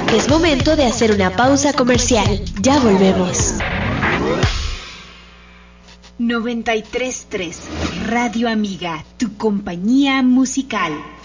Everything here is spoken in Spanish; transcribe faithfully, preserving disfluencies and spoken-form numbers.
Es momento de hacer una pausa comercial. Ya volvemos. noventa y tres punto tres Radio Amiga, tu compañía musical.